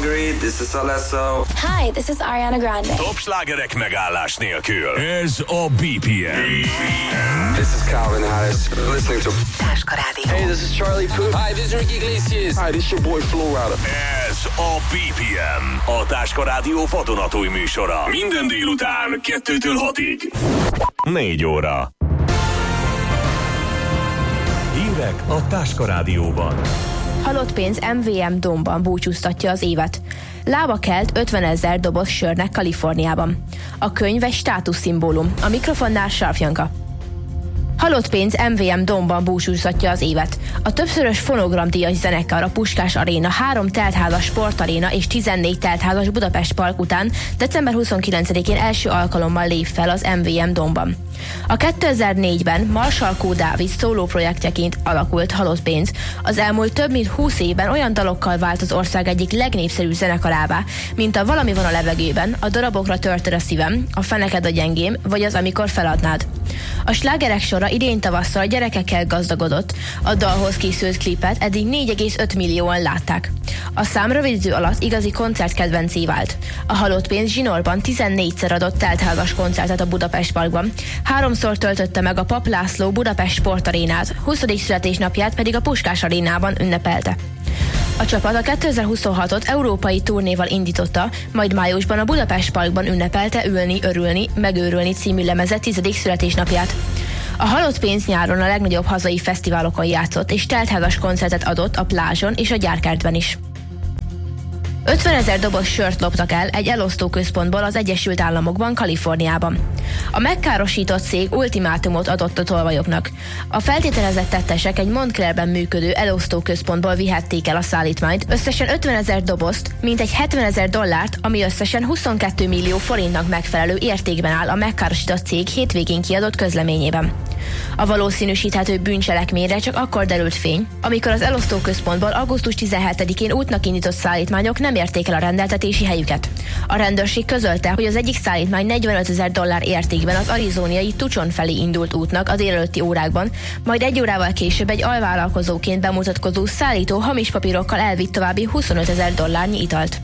Calgary, this is Alesso. Hi, this is Ariana Grande. Top slágerek megállás nélkül. Ez a BPM. This is Calvin Harris. Listening to Táska Rádió. Hey, this is Charlie Puth. Hi, this is Ricky Iglesias. Hi, this is your boy Flo Rida. Ez a BPM. A Táska Rádió vadonatúj műsora. Minden délután 2-től 6-ig. 4 óra. Hírek a Táska Rádióban. Halott pénz MVM Domban búcsúztatja az évet. Lába kelt 50 000 doboz sörnek Kaliforniában. A könyv egy státuszszimbólum. A mikrofonnál Sarf Janka. Halott pénz MVM Domban búcsúztatja az évet. A többszörös fonogramdíjas zenekar, a Puskás Aréna, 3 teltházas sportaréna és 14 teltházas Budapest Park után december 29-én első alkalommal lép fel az MVM Domban. A 2004-ben Marsalkó Dávid szóló projektjeként alakult Halott pénz az elmúlt több mint 20 évben olyan dalokkal vált az ország egyik legnépszerűbb zenekarává, mint a Valami van a levegőben, a Darabokra törted a szívem, a Feneked a gyengém, vagy az Amikor feladnád. A slágerek sora idén tavasszal gyerekekkel gazdagodott, a dalhoz készült klipet eddig 4,5 millióan látták. A szám rövid idő alatt igazi koncertkedvencé vált. A Halott pénz zsinórban 14-szer adott teltházas koncertet a Budapest Parkban, 3-szor töltötte meg a Pap László Budapest Sportarénát, 20. születésnapját pedig a Puskás Arénában ünnepelte. A csapat a 2026-ot európai turnéval indította, majd májusban a Budapest Parkban ünnepelte Ülni, örülni, megőrülni című lemeze 10. születésnapját. A Halott pénz nyáron a legnagyobb hazai fesztiválokon játszott, és teltházas koncertet adott a Plázson és a Gyárkertben is. 50 000 doboz sört loptak el egy elosztóközpontból az Egyesült Államokban, Kaliforniában. A megkárosított cég ultimátumot adott a tolvajoknak. A feltételezett tettesek egy Montclairben működő elosztóközpontból vihették el a szállítmányt, összesen 50 000 dobozt, mintegy 70 000 dollárt, ami összesen 22 millió forintnak megfelelő értékben áll a megkárosított cég hétvégén kiadott közleményében. A valószínűsíthető bűncselekményre csak akkor derült fény, amikor az elosztóközpontból augusztus 17-én útnak indított szállítmányok nem érték el a rendeltetési helyüket. A rendőrség közölte, hogy az egyik szállítmány 45 000 dollár értékben az arizóniai Tucson felé indult útnak a délelőtti órákban, majd 1 órával később egy alvállalkozóként bemutatkozó szállító hamis papírokkal elvitt további 25 000 dollárnyi italt.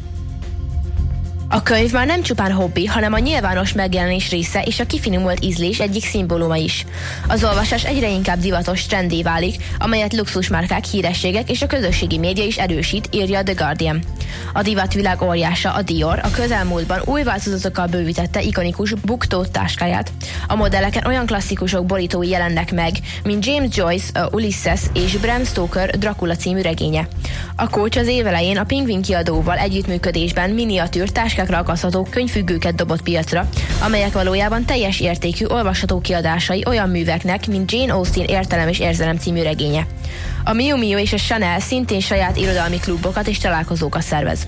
A könyv már nem csupán hobbi, hanem a nyilvános megjelenés része és a kifinomult ízlés egyik szimbóluma is. Az olvasás egyre inkább divatos trendé válik, amelyet luxusmárkák, hírességek és a közösségi média is erősít, írja a The Guardian. A divatvilág óriása, a Dior, a közelmúltban új változatokkal bővítette ikonikus Buktó táskáját. A modelleken olyan klasszikusok borítói jelennek meg, mint James Joyce, Ulysses és Bram Stoker Dracula című regénye. A Coach az év elején a Penguin kiadóval együttműködésben miniatűr táskákra akasztható könyvfüggőket dobott piacra, amelyek valójában teljes értékű olvasható kiadásai olyan műveknek, mint Jane Austen Értelem és érzelem című regénye. A Miu Miu és a Chanel szintén saját irodalmi klubokat és találkozókat szervez.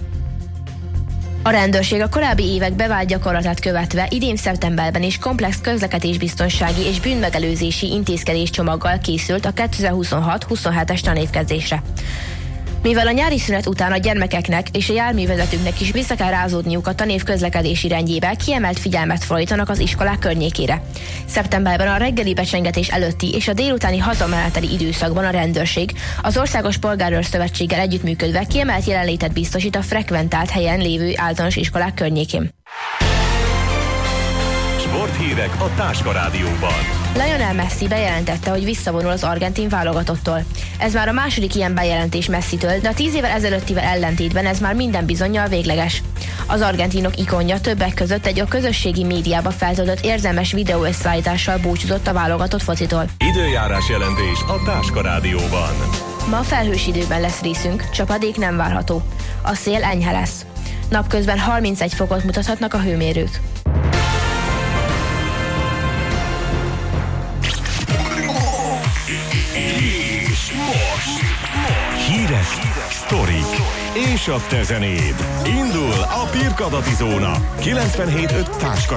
A rendőrség a korábbi évek bevált gyakorlatát követve idén szeptemberben is komplex közlekedésbiztonsági és bűnmegelőzési intézkedéscsomaggal készült a 2026-27-es tanévkezdésre. Mivel a nyári szünet után a gyermekeknek és a járművezetőknek is vissza kell rázódniuk a tanév közlekedési rendjébe, kiemelt figyelmet fordítanak az iskolák környékére. Szeptemberben a reggeli becsengetés előtti és a délutáni hazameneteli időszakban a rendőrség az Országos Polgárőr Szövetséggel együttműködve kiemelt jelenlétet biztosít a frekventált helyen lévő általános iskolák környékén. Sporthírek a Táska Rádióban. Lionel Messi bejelentette, hogy visszavonul az argentin válogatottól. Ez már a második ilyen bejelentés Messitől, de a 10 évvel ezelőttivel ellentétben ez már minden bizonnyal végleges. Az argentinok ikonja többek között egy a közösségi médiába feltöltött érzelmes videó összeállítással búcsúzott a válogatott focitól. Időjárás jelentés a Táska Rádióban. Ma felhős időben lesz részünk, csapadék nem várható. A szél enyhe lesz. Napközben 31 fokot mutathatnak a hőmérők. Hírek, sztorik és a te zenéd. Indul a Pirkadati Zóna 97.5 Táska